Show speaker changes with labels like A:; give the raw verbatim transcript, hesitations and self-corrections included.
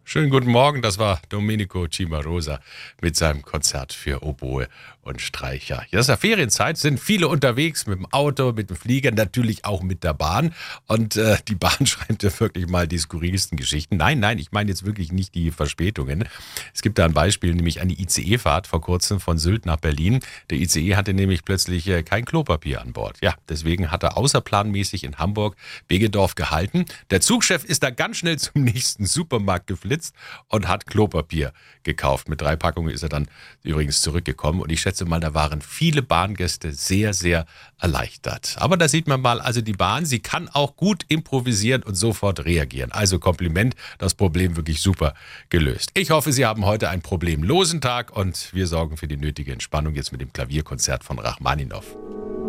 A: Schönen guten Morgen, das war Domenico Cimarosa mit seinem Konzert für Oboe und Streicher. Ja, das ist ja Ferienzeit, sind viele unterwegs mit dem Auto, mit dem Flieger, natürlich auch mit der Bahn. Und äh, die Bahn schreibt ja wirklich mal die skurrilsten Geschichten. Nein, nein, ich meine jetzt wirklich nicht die Verspätungen. Es gibt da ein Beispiel, nämlich eine I C E-Fahrt vor kurzem von Sylt nach Berlin. Der I C E hatte nämlich plötzlich äh, kein Klopapier an Bord. Ja, deswegen hat er außerplanmäßig in Hamburg-Begedorf gehalten. Der Zugchef ist da ganz schnell zum nächsten Supermarkt geflitzt und hat Klopapier gekauft. Mit drei Packungen ist er dann übrigens zurückgekommen. Und ich schätze mal, da waren viele Bahngäste sehr, sehr erleichtert. Aber da sieht man mal, also die Bahn, sie kann auch gut improvisieren und sofort reagieren. Also Kompliment, das Problem wirklich super gelöst. Ich hoffe, Sie haben heute einen problemlosen Tag und wir sorgen für die nötige Entspannung jetzt mit dem Klavierkonzert von Rachmaninow.